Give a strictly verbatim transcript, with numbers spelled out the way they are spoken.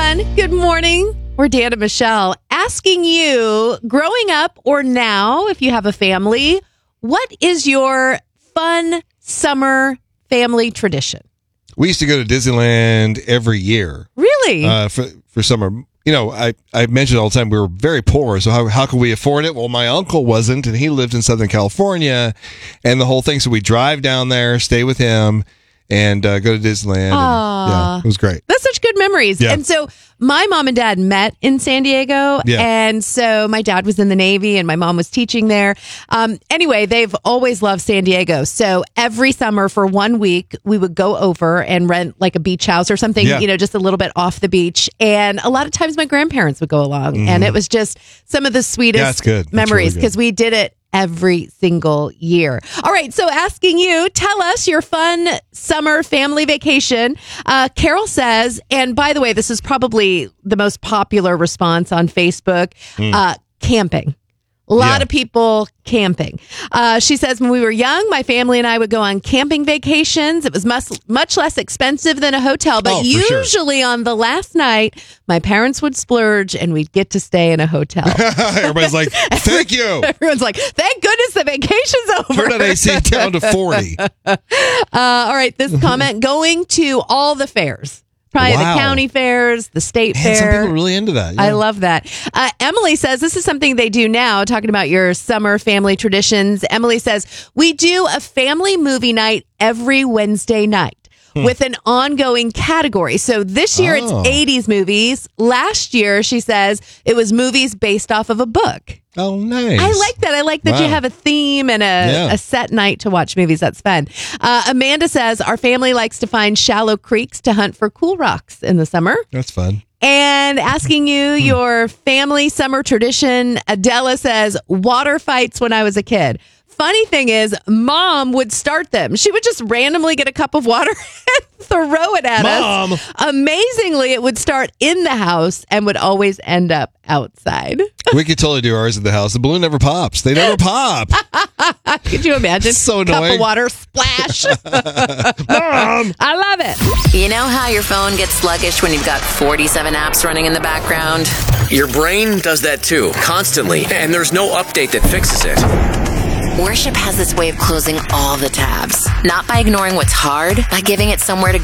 everyone. Good morning. We're Dan and Michelle asking you, growing up or now, if you have a family, what is your fun summer family tradition? We used to go to Disneyland every year. Really? Uh, for for summer. You know, I, I mentioned all the time we were very poor, so how how could we afford it? Well, my uncle wasn't, and he lived in Southern California, and the whole thing. So we drive down there, stay with him, and uh, go to Disneyland. And, yeah, it was great. That's such good memories. Yeah. And so my mom and dad met in San Diego. Yeah. And so my dad was in the Navy and my mom was teaching there. Um, anyway, they've always loved San Diego. So every summer for one week, we would go over and rent like a beach house or something, Yeah. you know, just a little bit off the beach. And a lot of times my grandparents would go along. Mm-hmm. And it was just some of the sweetest Yeah, that's good. That's memories really because we did it every single year. All right. So asking you, tell us your fun summer family vacation. Uh, Carol says, and by the way, this is probably the most popular response on Facebook, mm. uh, camping. A lot Yeah. of people camping. Uh, she says, when we were young, my family and I would go on camping vacations. It was much, much less expensive than a hotel, but Oh, for usually sure. on the last night, my parents would splurge and we'd get to stay in a hotel. Everybody's like, thank you. Everyone's like, thank goodness the vacation's over. Turn that A C down to forty. Uh, all right, this comment, going to all the fairs. Probably Wow. the county fairs, the state Man, fair. some people are really into that. Yeah. I love that. Uh, Emily says this is something they do now, talking about your summer family traditions. Emily says, we do a family movie night every Wednesday night. With an ongoing category. So this year Oh. it's eighties movies. Last year, she says, it was movies based off of a book. Oh, nice. I like that. I like that Wow. you have a theme and a, Yeah. a set night to watch movies. That's fun. Uh, Amanda says, our family likes to find shallow creeks to hunt for cool rocks in the summer. That's fun. And asking you your family summer tradition, Adela says, water fights when I was a kid. Funny thing is, Mom would start them. She would just randomly get a cup of water and throw it at Mom. us. Amazingly, it would start in the house and would always end up outside. We could totally do ours at the house. The balloon never pops. They never pop. Could you imagine? So Cup annoying. of water, splash. Mom. I love it. You know how your phone gets sluggish when you've got forty-seven apps running in the background? Your brain does that too, constantly, and there's no update that fixes it. Worship has this way of closing all the tabs. Not by ignoring what's hard, by giving it somewhere to